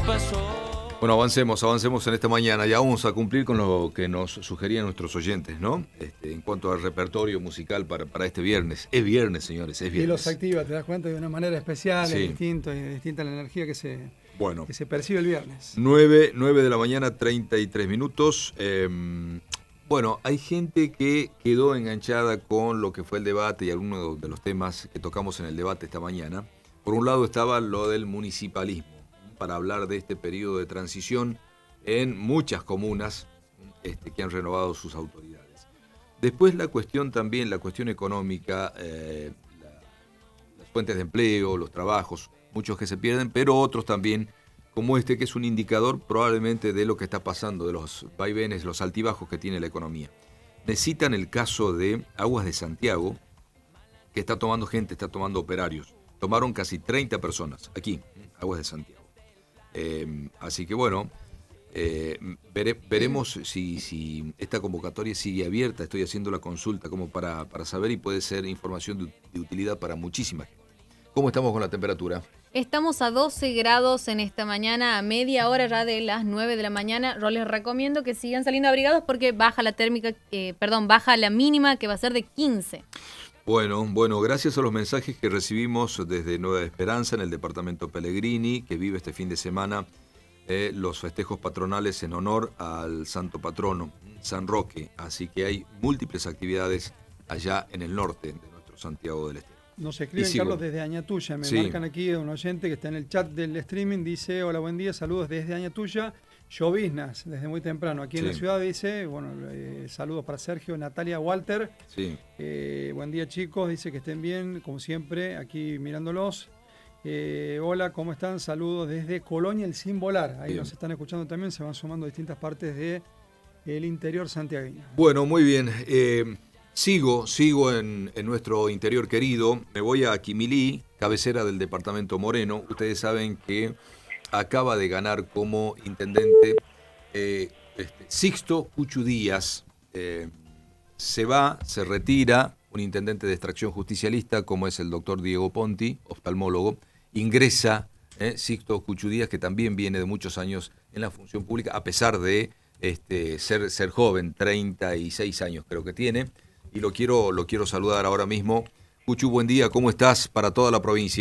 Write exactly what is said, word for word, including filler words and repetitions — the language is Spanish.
Bueno, avancemos, avancemos en esta mañana. Ya vamos a cumplir con lo que nos sugerían nuestros oyentes, ¿no? Este, en cuanto al repertorio musical para, para este viernes. Es viernes, señores, es viernes. Y los activa, te das cuenta, de una manera especial, Sí. es distinto, es distinta la energía que se, Bueno, que se percibe el viernes. nueve, nueve de la mañana, treinta y tres minutos. Eh, bueno, hay gente que quedó enganchada con lo que fue el debate y algunos de los temas que tocamos en el debate esta mañana. Por un lado estaba lo del municipalismo, para hablar de este periodo de transición en muchas comunas este, que han renovado sus autoridades. Después la cuestión también, la cuestión económica, eh, la, las fuentes de empleo, los trabajos, muchos que se pierden, pero otros también, como este, que es un indicador probablemente de lo que está pasando, de los vaivenes, los altibajos que tiene la economía. Necesitan el caso de Aguas de Santiago, que está tomando gente, está tomando operarios. Tomaron casi treinta personas aquí, Aguas de Santiago. Eh, así que bueno, eh, vere, veremos si, si esta convocatoria sigue abierta. Estoy haciendo la consulta como para, para saber y puede ser información de, de utilidad para muchísima gente. ¿Cómo estamos con la temperatura? Estamos a doce grados en esta mañana, a media hora ya de las nueve de la mañana. Yo les recomiendo que sigan saliendo abrigados porque baja la térmica, eh, perdón, baja la mínima, que va a ser de quince. Bueno, bueno, gracias a los mensajes que recibimos desde Nueva Esperanza en el departamento Pellegrini, que vive este fin de semana eh, los festejos patronales en honor al santo patrono, San Roque. Así que hay múltiples actividades allá en el norte de nuestro Santiago del Estero. Nos escriben, Carlos, desde Añatuya. Me sí. marcan aquí un oyente que está en el chat del streaming. Dice, hola, buen día, saludos desde Añatuya. Lloviznas desde muy temprano aquí sí. en la ciudad, dice. Bueno, eh, saludos para Sergio, Natalia, Walter. Sí. Eh, buen día, chicos. Dice que estén bien, como siempre, aquí mirándolos. Eh, hola, ¿cómo están? Saludos desde Colonia, el Sin Volar. Ahí bien. Nos están escuchando también. Se van sumando distintas partes del interior santiagueño. Bueno, muy bien. Eh, sigo, sigo en, en nuestro interior querido. Me voy a Quimilí, cabecera del departamento Moreno. Ustedes saben que acaba de ganar como intendente eh, este, Sixto Cuchu Díaz. Eh, se va, se retira, un intendente de extracción justicialista como es el doctor Diego Ponti, oftalmólogo. Ingresa eh, Sixto Cuchu Díaz, que también viene de muchos años en la función pública, a pesar de este, ser, ser joven, treinta y seis años creo que tiene. Y lo quiero, lo quiero saludar ahora mismo. Cuchu, buen día, ¿cómo estás para toda la provincia?